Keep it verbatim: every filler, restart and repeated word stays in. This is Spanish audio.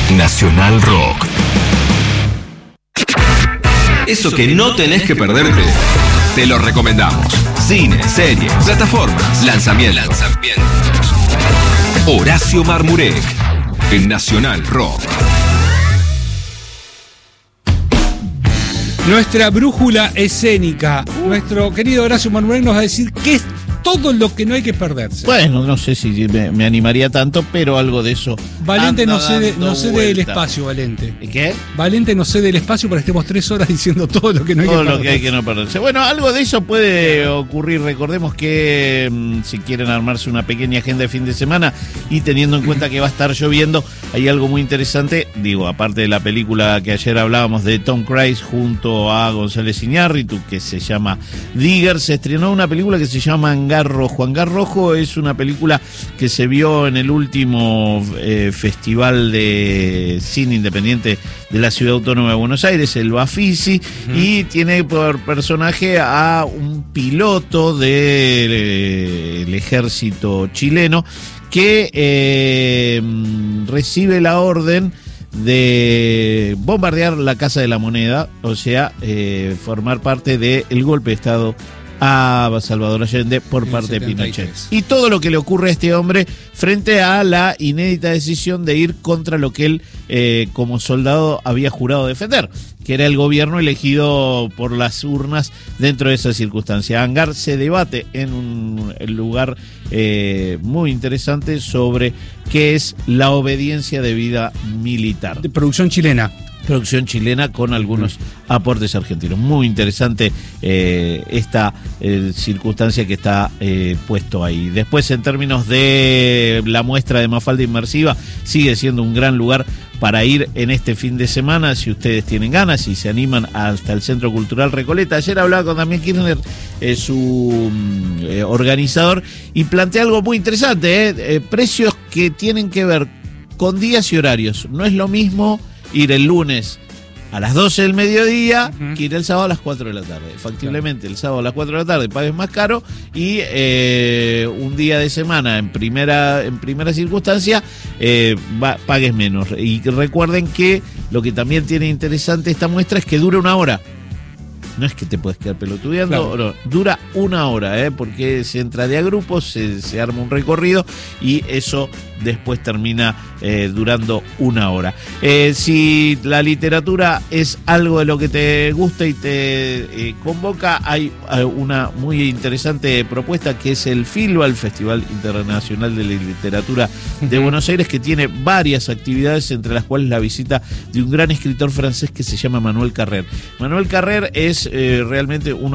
Nacional Rock. Eso que no tenés que perderte, te lo recomendamos. Cine, series, plataformas, lanzamientos. lanzamientos. Horacio Marmurek, en Nacional Rock. Nuestra brújula escénica. Nuestro querido Horacio Marmurek nos va a decir qué es todo lo que no hay que perderse. Bueno, no sé si me, me animaría tanto, pero algo de eso. Valente no cede, no cede el espacio, Valente. ¿Qué? Valente no cede el espacio para que estemos tres horas diciendo todo lo que no hay todo que perderse. Todo lo que hay que no perderse. Bueno, algo de eso puede ocurrir. Recordemos que mmm, si quieren armarse una pequeña agenda de fin de semana y teniendo en cuenta que va a estar lloviendo, hay algo muy interesante. Digo, aparte de la película que ayer hablábamos de Tom Cruise junto a González Iñárritu, que se llama Digger, se estrenó una película que se llama Hangar Rojo. Hangar Rojo es una película que se vio en el último eh, Festival de Cine Independiente de la Ciudad Autónoma de Buenos Aires, el Bafisi, uh-huh. y tiene por personaje a un piloto del eh, ejército chileno que eh, recibe la orden de bombardear la Casa de la Moneda, o sea, eh, formar parte del golpe de Estado a Salvador Allende por parte de Pinochet. Y todo lo que le ocurre a este hombre frente a la inédita decisión de ir contra lo que él eh, como soldado había jurado defender, que era el gobierno elegido por las urnas dentro de esa circunstancia. Hangar se debate en un lugar eh, muy interesante sobre qué es la obediencia debida militar. De producción chilena. Producción chilena con algunos aportes argentinos. Muy interesante eh, esta eh, circunstancia que está eh, puesto ahí. Después, en términos de la muestra de Mafalda Inmersiva, sigue siendo un gran lugar para ir en este fin de semana, si ustedes tienen ganas y se animan hasta el Centro Cultural Recoleta. Ayer hablaba con Damián Kirchner, eh, su eh, organizador, y plantea algo muy interesante, eh, eh, precios que tienen que ver con días y horarios. No es lo mismo ir el lunes a las doce del mediodía uh-huh. que ir el sábado a las cuatro de la tarde. Factiblemente, claro. El sábado a las cuatro de la tarde pagues más caro y eh, un día de semana en primera, en primera circunstancia eh, va, pagues menos. Y recuerden que lo que también tiene interesante esta muestra es que dura una hora. No es que te puedes quedar pelotudeando, claro. no, dura una hora, ¿eh? Porque se entra de a grupos, se, se arma un recorrido y eso después termina eh, durando una hora. Eh, si la literatura es algo de lo que te gusta y te eh, convoca, hay una muy interesante propuesta que es el FILBA, el Festival Internacional de la Literatura de Buenos Aires, que tiene varias actividades, entre las cuales la visita de un gran escritor francés que se llama Manuel Carrère. Manuel Carrère es Eh, realmente uno